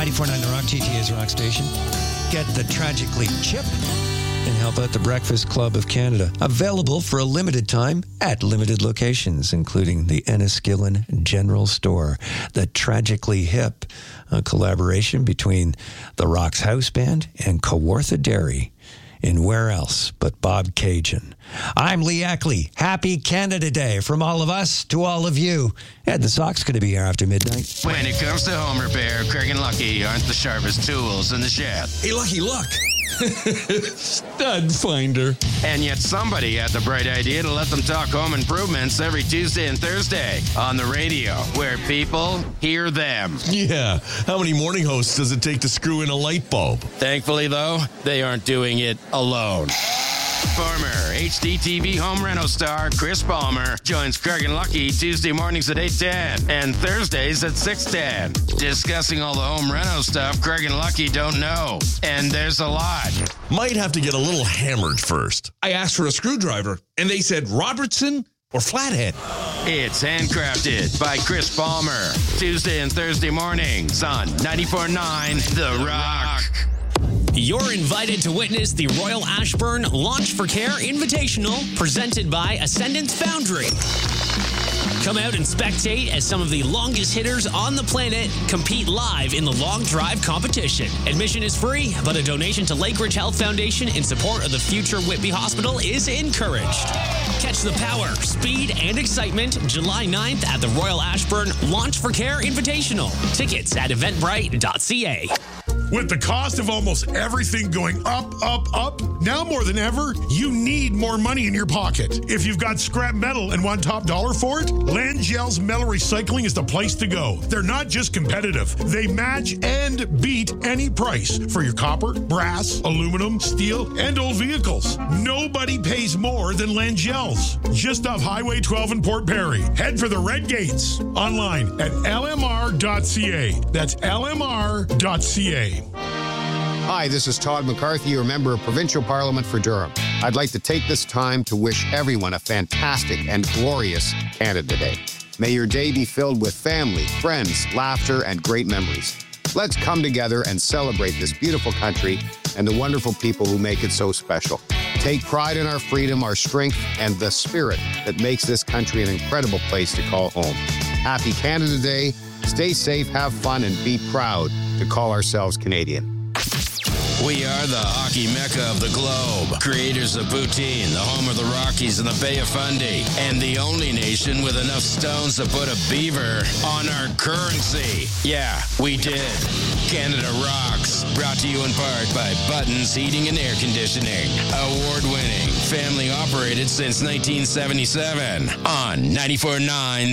94.9 The Rock, GTA's Rock Station. Get the Tragically Chip and help out the Breakfast Club of Canada. Available for a limited time at limited locations, including the Enniskillen General Store. The Tragically Hip, a collaboration between the Rock's House Band and Kawartha Dairy. In where else but Bob Cajun. I'm Lee Ackley. Happy Canada Day from all of us to all of you. And the Sox going to be here after midnight. When it comes to home repair, Craig and Lucky aren't the sharpest tools in the shed. Hey, Lucky, look. Stud finder. And yet somebody had the bright idea to let them talk home improvements every Tuesday and Thursday on the radio, where people hear them. Yeah. How many morning hosts does it take to screw in a light bulb? Thankfully, though, they aren't doing it alone. Former HDTV home reno star Chris Palmer joins Craig and Lucky Tuesday mornings at 8:10 and Thursdays at 6:10, discussing all the home reno stuff Craig and Lucky don't know. And there's a lot. Might have to get a little hammered first. I asked for a screwdriver, and they said Robertson or flathead. It's handcrafted by Chris Palmer. Tuesday and Thursday mornings on 94.9 The Rock. You're invited to witness the Royal Ashburn Launch for Care Invitational presented by Ascendance Foundry. Come out and spectate as some of the longest hitters on the planet compete live in the long drive competition. Admission is free, but a donation to Lake Ridge Health Foundation in support of the future Whitby Hospital is encouraged. Catch the power, speed, and excitement July 9th at the Royal Ashburn Launch for Care Invitational. Tickets at eventbrite.ca. With the cost of almost everything going up, now more than ever, you need more money in your pocket. If you've got scrap metal and want top dollar for it, Landgel's Metal Recycling is the place to go. They're not just competitive. They match and beat any price for your copper, brass, aluminum, steel, and old vehicles. Nobody pays more than Landgel's. Just off Highway 12 in Port Perry. Head for the Red Gates. Online at lmr.ca. That's lmr.ca. Hi, this is Todd McCarthy, your member of Provincial Parliament for Durham. I'd like to take this time to wish everyone a fantastic and glorious Canada Day. May your day be filled with family, friends, laughter, and great memories. Let's come together and celebrate this beautiful country and the wonderful people who make it so special. Take pride in our freedom, our strength, and the spirit that makes this country an incredible place to call home. Happy Canada Day. Stay safe, have fun, and be proud to call ourselves Canadian. We are the hockey mecca of the globe. Creators of Poutine, the home of the Rockies and the Bay of Fundy, and the only nation with enough stones to put a beaver on our currency. Yeah, we did. Canada Rocks, brought to you in part by Buttons Heating and Air Conditioning. Award-winning, family operated since 1977 on 94.9